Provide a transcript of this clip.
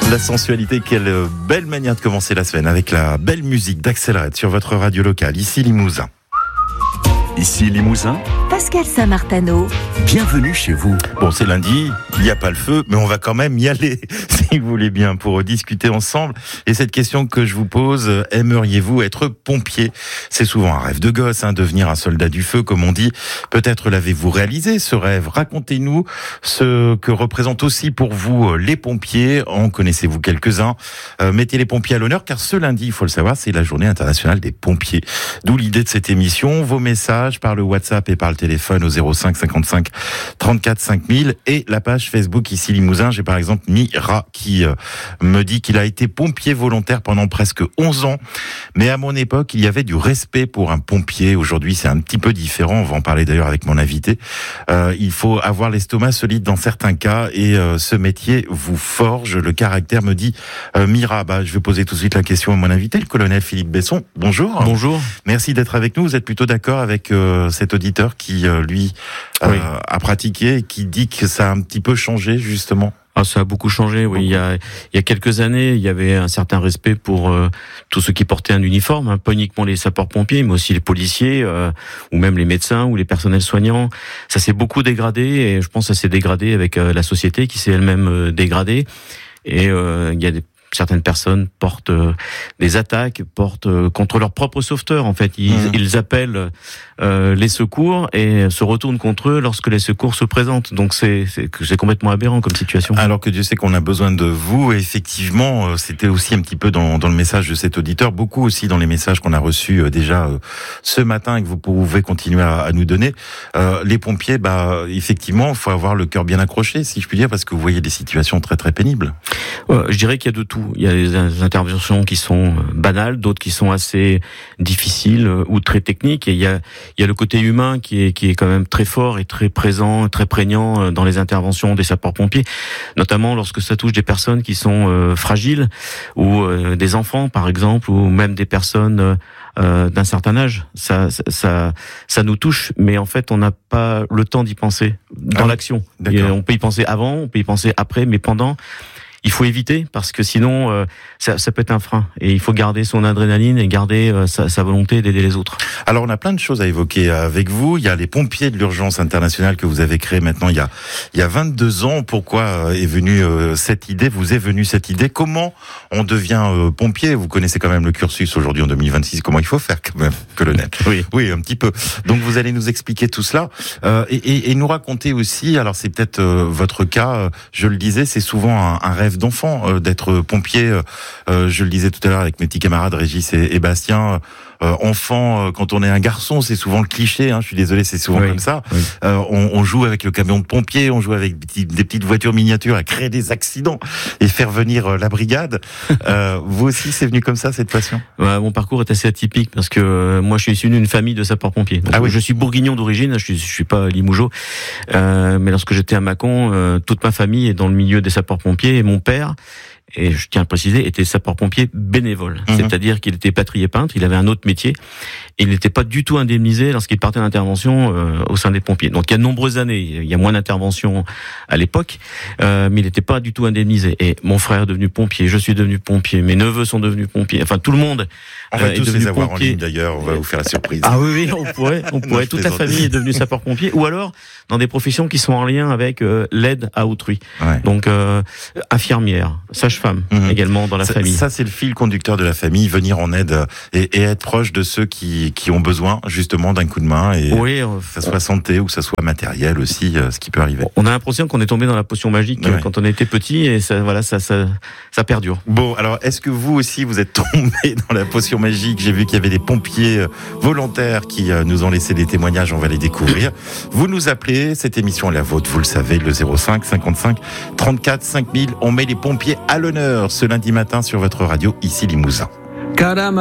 La sensualité, quelle belle manière de commencer la semaine avec la belle musique d'Axel sur votre radio locale, ici Limousin. Ici Limousin, Pascal Saint-Martano. Bienvenue chez vous. Bon, c'est lundi, il n'y a pas le feu, mais on va quand même y aller, si vous voulez bien, pour discuter ensemble. Et cette question que je vous pose, aimeriez-vous être pompier ? C'est souvent un rêve de gosse, devenir un soldat du feu, comme on dit. Peut-être l'avez-vous réalisé, ce rêve. Racontez-nous ce que représentent aussi pour vous les pompiers. En connaissez-vous quelques-uns ? Mettez les pompiers à l'honneur, car ce lundi, il faut le savoir, c'est la journée internationale des pompiers. D'où l'idée de cette émission, vos messages par le WhatsApp et par le téléphone au 05 55 34 5000 et la page Facebook ici Limousin. J'ai par exemple Mira qui me dit qu'il a été pompier volontaire pendant presque 11 ans. Mais à mon époque, il y avait du respect pour un pompier. Aujourd'hui, c'est un petit peu différent. On va en parler d'ailleurs avec mon invité. Il faut avoir l'estomac solide dans certains cas et ce métier vous forge le caractère, me dit Mira. Je vais poser tout de suite la question à mon invité, le colonel Philippe Besson. Bonjour. Bonjour. Merci d'être avec nous. Vous êtes plutôt d'accord avec cet auditeur qui, lui, Oui. a pratiqué et qui dit que ça a un petit peu changé, justement? Ça a beaucoup changé, oui. Il y a quelques années, il y avait un certain respect pour tous ceux qui portaient un uniforme, pas uniquement les sapeurs-pompiers, mais aussi les policiers, ou même les médecins ou les personnels soignants. Ça s'est beaucoup dégradé, et je pense que ça s'est dégradé avec la société qui s'est elle-même dégradée. Et il y a certaines personnes portent des attaques, portent contre leurs propres sauveteurs. En fait, ils appellent les secours et se retournent contre eux lorsque les secours se présentent. Donc c'est complètement aberrant comme situation. Alors que Dieu sait qu'on a besoin de vous. Et effectivement, c'était aussi un petit peu dans le message de cet auditeur, beaucoup aussi dans les messages qu'on a reçus déjà ce matin et que vous pouvez continuer à nous donner. Les pompiers, effectivement, il faut avoir le cœur bien accroché, si je puis dire, parce que vous voyez des situations très très pénibles. Je dirais qu'il y a de tout. Il y a des interventions qui sont banales, d'autres qui sont assez difficiles ou très techniques. Et il y a le côté humain qui est quand même très fort et très présent, très prégnant dans les interventions des sapeurs-pompiers, notamment lorsque ça touche des personnes qui sont fragiles ou des enfants, par exemple, ou même des personnes d'un certain âge. Ça nous touche, mais en fait, on n'a pas le temps d'y penser dans l'action. On peut y penser avant, on peut y penser après, mais pendant, il faut éviter, parce que sinon ça peut être un frein, et il faut garder son adrénaline et garder sa volonté d'aider les autres. Alors on a plein de choses à évoquer avec vous. Il y a les pompiers de l'urgence internationale que vous avez créé maintenant il y a 22 ans. Pourquoi est venue cette idée ? Vous est venue cette idée ? Comment on devient pompier ? Vous connaissez quand même le cursus aujourd'hui en 2026. Comment il faut faire quand même, colonel ? Oui, un petit peu. Donc vous allez nous expliquer tout cela et nous raconter aussi. Alors c'est peut-être votre cas. Je le disais, c'est souvent un rêve d'enfant d'être pompier. Je le disais tout à l'heure avec mes petits camarades Régis et Bastien. Enfant, quand on est un garçon, c'est souvent le cliché. Je suis désolé, c'est souvent comme ça. Oui. On joue avec le camion de pompiers, on joue avec des petites voitures miniatures à créer des accidents et faire venir la brigade. Vous aussi, c'est venu comme ça, cette passion ? Mon parcours est assez atypique parce que moi, je suis issu d'une famille de sapeurs-pompiers. Donc, je suis bourguignon d'origine, je suis pas limougeot. Mais lorsque j'étais à Mâcon, toute ma famille est dans le milieu des sapeurs-pompiers, et mon père, et je tiens à préciser, était sapeur-pompier bénévole. C'est-à-dire qu'il était plâtrier peintre, il avait un autre métier, et il n'était pas du tout indemnisé lorsqu'il partait en intervention au sein des pompiers. Donc il y a de nombreuses années, il y a moins d'interventions à l'époque, mais il n'était pas du tout indemnisé. Et mon frère est devenu pompier, je suis devenu pompier, mes neveux sont devenus pompiers, enfin tout le monde on va est tous devenu les avoir pompier. en ligne d'ailleurs, on va vous faire la surprise. Ah oui, on pourrait toute la famille est devenue sapeur-pompier, ou alors dans des professions qui sont en lien avec l'aide à autrui. Ouais. Donc infirmière, sage-femme également dans la famille. Ça, c'est le fil conducteur de la famille, venir en aide et être proche de ceux qui ont besoin justement d'un coup de main, et que ça soit santé ou que ça soit matériel aussi, ce qui peut arriver. On a l'impression qu'on est tombé dans la potion magique quand on était petit, et ça perdure. Bon, alors est-ce que vous aussi vous êtes tombé dans la potion magique ? J'ai vu qu'il y avait des pompiers volontaires qui nous ont laissé des témoignages, on va les découvrir. Vous nous appelez, cette émission est la vôtre, vous le savez, le 05 55 34 5000. On met les pompiers à l'honneur ce lundi matin sur votre radio ici Limousin.